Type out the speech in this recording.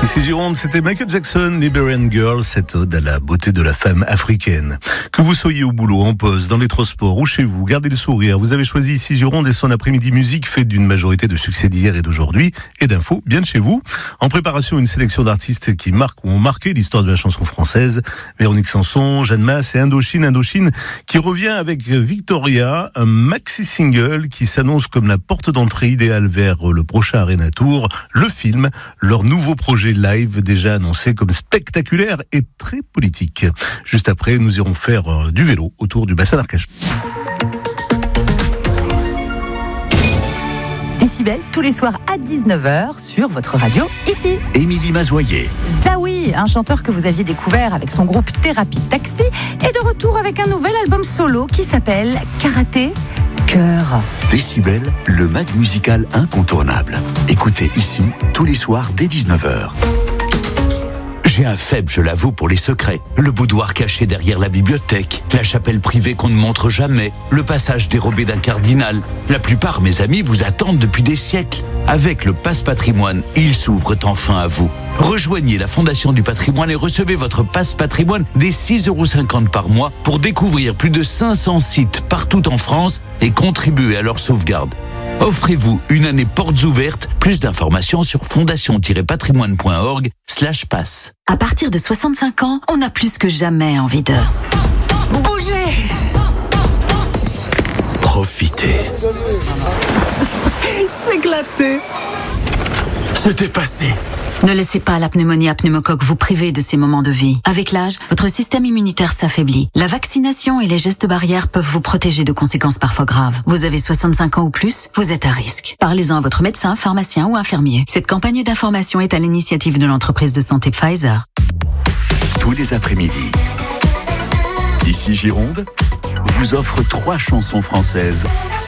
Ici Gironde, c'était Michael Jackson, Liberian Girl, cette ode à la beauté de la femme africaine. Que vous soyez au boulot, en pause, dans les transports ou chez vous, gardez le sourire. Vous avez choisi Ici Gironde et son après-midi musique fait d'une majorité de succès d'hier et d'aujourd'hui et d'infos bien de chez vous. En préparation, une sélection d'artistes qui marquent ou ont marqué l'histoire de la chanson française. Véronique Sanson, Jeanne Masse et Indochine qui revient avec Victoria, un maxi-single qui s'annonce comme la porte d'entrée idéale vers le prochain Arena Tour, le film, leur nouveau projet live déjà annoncé comme spectaculaire et très politique. Juste après, nous irons faire du vélo autour du bassin d'Arcachon. Décibel, tous les soirs à 19h sur votre radio, ici. Émilie Mazoyer. Zawi, un chanteur que vous aviez découvert avec son groupe Thérapie Taxi, est de retour avec un nouvel album solo qui s'appelle Karaté Cœur. Décibel, le mag musical incontournable. Écoutez ici, tous les soirs dès 19h. J'ai un faible, je l'avoue, pour les secrets. Le boudoir caché derrière la bibliothèque, la chapelle privée qu'on ne montre jamais, le passage dérobé d'un cardinal. La plupart, mes amis, vous attendent depuis des siècles. Avec le Passe Patrimoine, ils s'ouvrent enfin à vous. Rejoignez la Fondation du Patrimoine et recevez votre Passe Patrimoine dès 6,50 € par mois pour découvrir plus de 500 sites partout en France et contribuer à leur sauvegarde. Offrez-vous une année portes ouvertes. Plus d'informations sur fondation-patrimoine.org/passe. À partir de 65 ans, on a plus que jamais envie de bouger. Profitez. S'éclater. Se dépasser. Ne laissez pas la pneumonie à pneumocoque vous priver de ces moments de vie. Avec l'âge, votre système immunitaire s'affaiblit. La vaccination et les gestes barrières peuvent vous protéger de conséquences parfois graves. Vous avez 65 ans ou plus, vous êtes à risque. Parlez-en à votre médecin, pharmacien ou infirmier. Cette campagne d'information est à l'initiative de l'entreprise de santé Pfizer. Tous les après-midi. Ici Gironde vous offre 3 chansons françaises